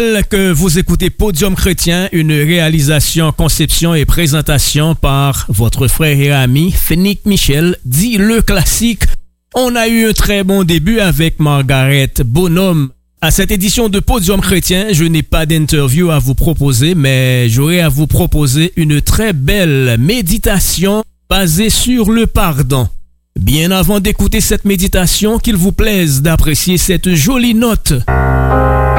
Que vous écoutez Podium Chrétien, une réalisation, conception et présentation par votre frère et ami Fénique Michel, dit le classique. On a eu un très bon début avec Margaret Bonhomme. À cette édition de Podium Chrétien, je n'ai pas d'interview à vous proposer, mais j'aurai à vous proposer une très belle méditation basée sur le pardon. Bien avant d'écouter cette méditation, qu'il vous plaise d'apprécier cette jolie note.